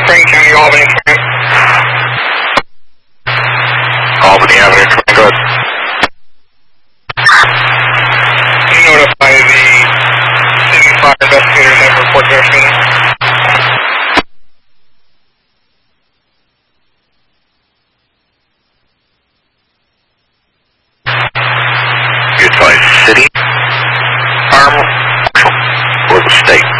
Spring County, Albany, command. Albany Avenue, command, go ahead. Can you notify the city fire investigators and report their scene? You advise city, arm, or the state?